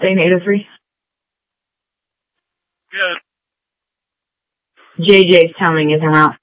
Lane 803. Good. JJ's telling is en route.